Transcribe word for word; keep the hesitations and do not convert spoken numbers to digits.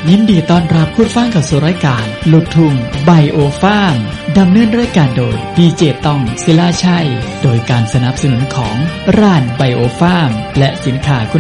ยินดีต้อนรับผู้ฟังเข้าสู่รายการลูกทุ่งไบโอฟาร์มดำเนินรายการโดยดีเจต้องศิลาชัยโดยการสนับสนุนของร้านไบโอฟาร์มและสินค้าคุณ